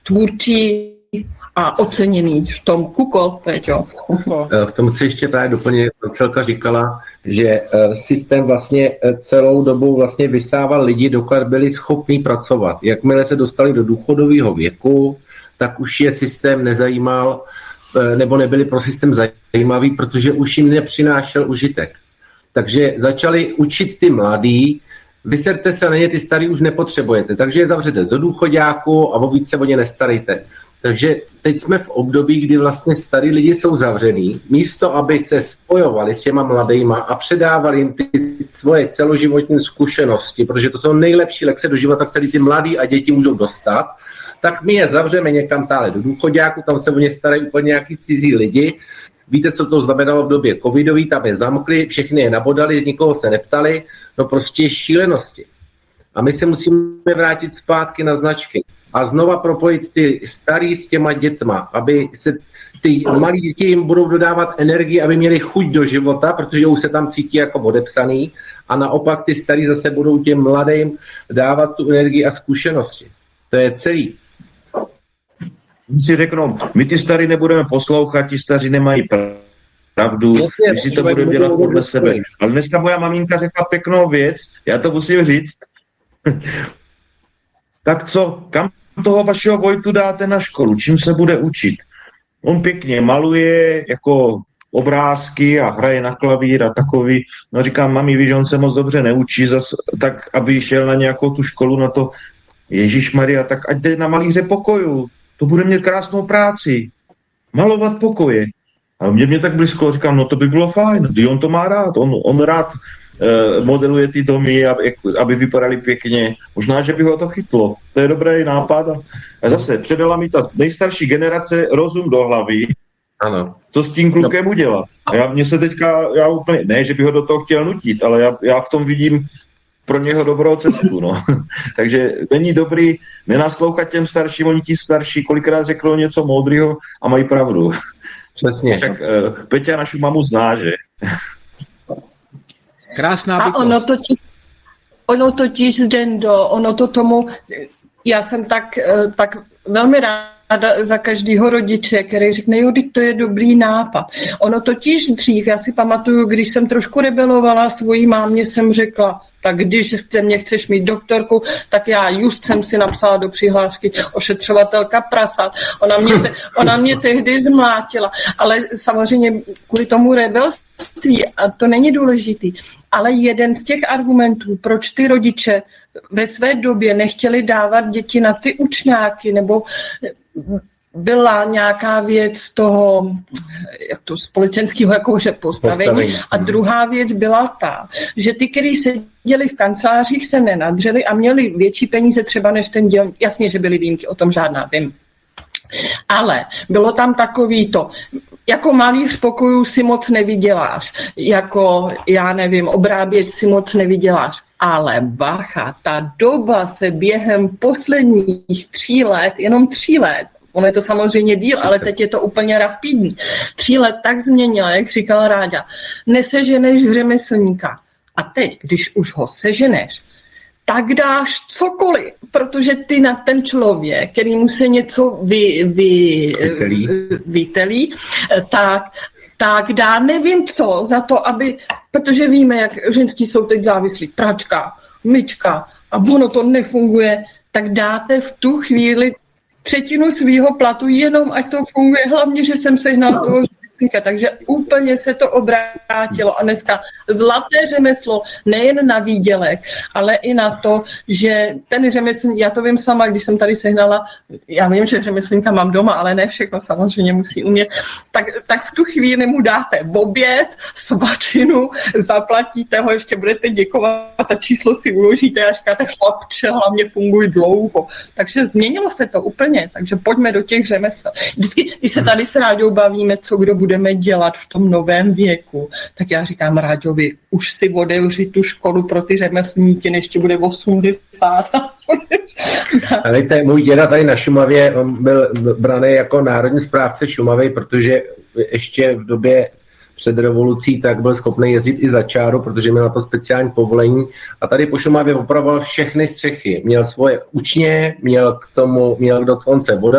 tvůrčí a oceněný v tom. Kuko, Péťo. K tomu chci ještě právě doplnit, Celka říkala, že systém vlastně celou dobu vlastně vysával lidi, dokud byli schopní pracovat. Jakmile se dostali do důchodového věku, tak už je systém nezajímal, nebo nebyli pro systém zajímavý, protože už jim nepřinášel užitek. Takže začali učit ty mladý, vyserte se na ně, ty starý už nepotřebujete, takže je zavřete do důchoďáku a o víc se o ně nestarejte. Takže teď jsme v období, kdy vlastně starý lidi jsou zavřený, místo aby se spojovali s těma mladejma a předávali jim ty svoje celoživotní zkušenosti, protože to jsou nejlepší lekce do života, které ty mladí a děti můžou dostat, tak my je zavřeme někam tále do důchoďáku, tam se o ně starají úplně nějaký cizí lidi. Víte, co to znamenalo v době covidový, tam je zamkli, všechny je nabodali, nikoho se neptali, no prostě šílenosti. A my se musíme vrátit zpátky na značky a znova propojit ty starý s těma dětma, aby se ty malí děti jim budou dodávat energii, aby měli chuť do života, protože už se tam cítí jako odepsaný a naopak ty starý zase budou těm mladým dávat tu energii a zkušenosti. To je celý. Si řeknou, my ty starý nebudeme poslouchat, ti staří nemají pravdu, my si to budeme dělat podle sebe. Ale dneska moja maminka řekla pěknou věc, já to musím říct. Tak co, kam toho vašeho Vojtu dáte na školu, čím se bude učit? On pěkně maluje jako obrázky a hraje na klavír a takový. No říkám, mami, víš, on se moc dobře neučí, tak aby šel na nějakou tu školu na to, Ježišmarja, tak ať jde na malíře pokojů. To bude mít krásnou práci. Malovat pokoje. A mě tak blízko říkám, no to by bylo fajn. On to má rád. On rád modeluje ty domy, aby vypadaly pěkně. Možná, že by ho to chytlo. To je dobrý nápad. A zase předala mi ta nejstarší generace rozum do hlavy. Ano. Co s tím klukem udělat. A já úplně, ne, že by ho do toho chtěl nutit, ale já v tom vidím pro něho dobrou cestu, no. Takže není dobrý nenaslouchat těm starším, oni ti starší kolikrát řeknou něco moudrýho a mají pravdu. Přesně. Tak Peťa našu mamu zná, že? Krásná bytost. A ono totiž Zdendo, ono to tomu, já jsem tak velmi ráda za každého rodiče, který řekne, jo, to je dobrý nápad. Ono totiž dřív, já si pamatuju, když jsem trošku rebelovala svojí mámě, jsem řekla, tak když mě chceš mít doktorku, tak já just jsem si napsala do přihlášky ošetřovatelka prasat. Ona mě tehdy zmlátila, ale samozřejmě kvůli tomu rebelství, a to není důležitý, ale jeden z těch argumentů, proč ty rodiče ve své době nechtěli dávat děti na ty učňáky, nebo byla nějaká věc toho společenského jakože postavení. A druhá věc byla ta, že ty, kteří seděli v kancelářích, se nenadřeli a měli větší peníze třeba než ten dělník. Jasně, že byly výjimky, o tom žádná vím. Ale bylo tam takový to, jako malíř pokojů si moc nevyděláš, jako, já nevím, obráběč si moc nevyděláš, ale bacha, ta doba se během posledních 3 let, jenom 3 let, ono je to samozřejmě díl, ale teď je to úplně rapidní. 3 let tak změnila, jak říkala Ráďa, neseženeš řemeslníka. A teď, když už ho seženeš, tak dáš cokoliv, protože ty na ten člověk, kterýmu se něco vytelí, tak dá nevím co za to, aby, protože víme, jak ženský jsou teď závislí, pračka, myčka a ono to nefunguje, tak dáte v tu chvíli 1/3 svýho platu jenom, ať to funguje, hlavně, že jsem sehnal toho řemeslníka, takže úplně se to obrátilo a dneska zlaté řemeslo nejen na výdělek, ale i na to, že ten řemeslník, já to vím sama, když jsem tady sehnala, já vím, že řemeslníka mám doma, ale ne všechno samozřejmě musí umět, tak v tu chvíli mu dáte oběd, svačinu, zaplatíte ho, ještě budete děkovat a číslo si uložíte a říkáte, chlapče, hlavně funguj dlouho. Takže změnilo se to úplně, takže pojďme do těch řemesel. Vždycky, když se tady s Ráďou bavíme, co kdo budeme dělat v tom novém věku, tak já říkám Ráďovi, už si otevři tu školu pro ty řemeslníky, než ti bude 80. Ale víte, můj děda tady na Šumavě, on byl braný jako národní správce Šumavy, protože ještě v době před revolucí tak byl schopný jezdit i za čáru, protože měl na to speciální povolení. A tady po Šumavě opravoval všechny střechy. Měl svoje učně, měl k dokonce voda